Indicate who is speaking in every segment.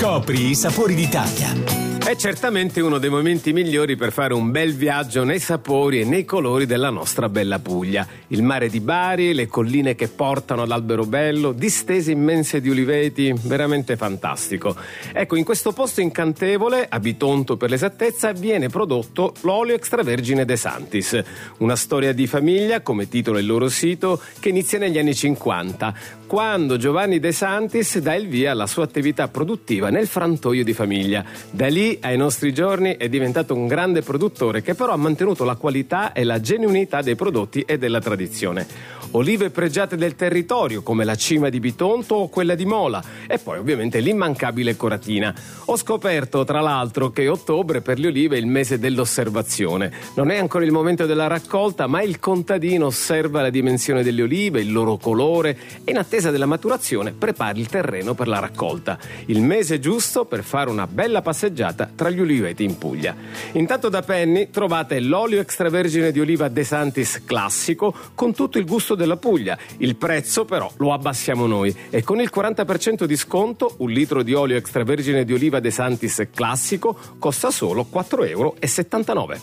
Speaker 1: Scopri i sapori d'Italia.
Speaker 2: È certamente uno dei momenti migliori per fare un bel viaggio nei sapori e nei colori della nostra bella Puglia. Il mare di Bari, le colline che portano ad Alberobello, distese immense di uliveti, veramente fantastico. Ecco, in questo posto incantevole, a Bitonto per l'esattezza, viene prodotto l'olio extravergine De Santis. Una storia di famiglia, come titola il loro sito, che inizia negli anni 50, quando Giovanni De Santis dà il via alla sua attività produttiva nel frantoio di famiglia. Da lì ai nostri giorni è diventato un grande produttore che però ha mantenuto la qualità e la genuinità dei prodotti e della tradizione. Olive pregiate del territorio come la cima di Bitonto o quella di Mola e poi ovviamente l'immancabile Coratina. Ho scoperto tra l'altro che ottobre per le olive è il mese dell'osservazione. Non è ancora il momento della raccolta, ma il contadino osserva la dimensione delle olive, il loro colore e in attesa della maturazione prepara il terreno per la raccolta. Il mese giusto per fare una bella passeggiata tra gli uliveti in Puglia. Intanto da Penny trovate l'olio extravergine di oliva De Santis classico con tutto il gusto della Puglia. Il prezzo però lo abbassiamo noi e con il 40% di sconto un litro di olio extravergine di oliva De Santis classico costa solo 4,79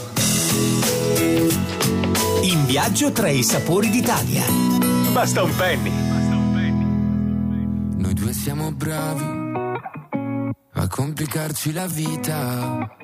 Speaker 2: €.
Speaker 1: In viaggio tra i sapori d'Italia. Basta un penny.
Speaker 3: Noi due siamo bravi a complicarci la vita.